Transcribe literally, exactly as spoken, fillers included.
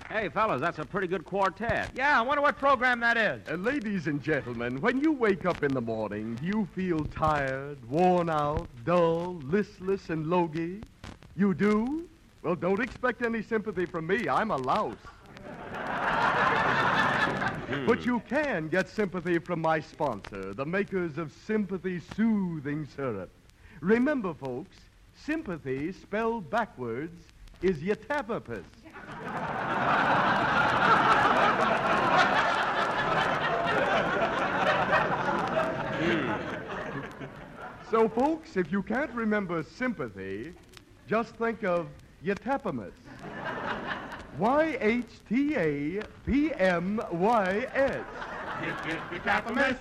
Hey, fellas, that's a pretty good quartet. Yeah, I wonder what program that is. Uh, ladies and gentlemen, when you wake up in the morning, do you feel tired, worn out, dull, listless, and logy? You do? Well, don't expect any sympathy from me. I'm a louse. But you can get sympathy from my sponsor, the makers of Sympathy Soothing Syrup. Remember, folks, sympathy spelled backwards is yatavapus. So, folks, if you can't remember sympathy, just think of yatapamus. Y H T A P M Y S. Yatapamus.